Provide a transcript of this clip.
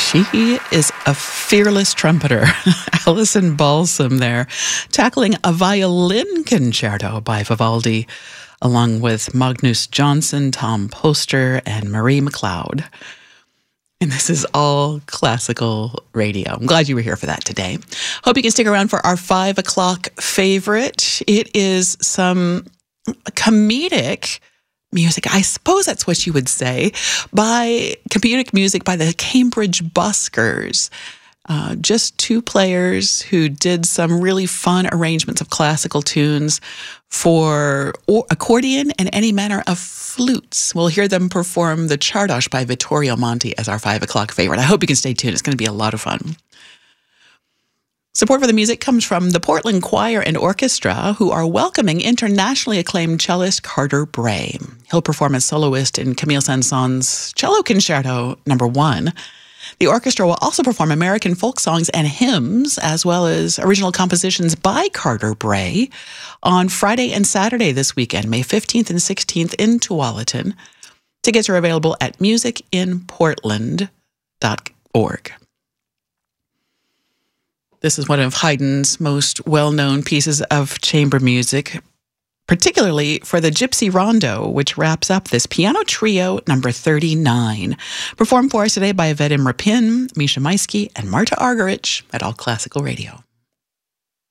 She is a fearless trumpeter, Alison Balsam there, tackling a violin concerto by Vivaldi, along with Magnus Johnson, Tom Poster, and Marie McLeod. And this is all classical radio. I'm glad you were here for that today. Hope you can stick around for our 5 o'clock favorite. It is some comedic music, I suppose that's what you would say, by comedic music by the Cambridge Buskers. Just two players who did some really fun arrangements of classical tunes for accordion and any manner of flutes. We'll hear them perform the Czardas by Vittorio Monti as our 5 o'clock favorite. I hope you can stay tuned. It's going to be a lot of fun. Support for the music comes from the Portland Choir and Orchestra, who are welcoming internationally acclaimed cellist Carter Bray. He'll perform as soloist in Camille Saint-Saëns' Cello Concerto No. 1. The orchestra will also perform American folk songs and hymns, as well as original compositions by Carter Bray, on Friday and Saturday this weekend, May 15th and 16th in Tualatin. Tickets are available at musicinportland.org. This is one of Haydn's most well-known pieces of chamber music, particularly for the Gypsy Rondo, which wraps up this piano trio number 39. Performed for us today by Vadim Rapin, Misha Maisky, and Marta Argerich at All Classical Radio.